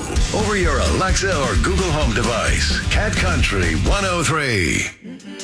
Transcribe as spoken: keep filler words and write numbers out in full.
over your Alexa or Google Home device. Cat Country one oh three.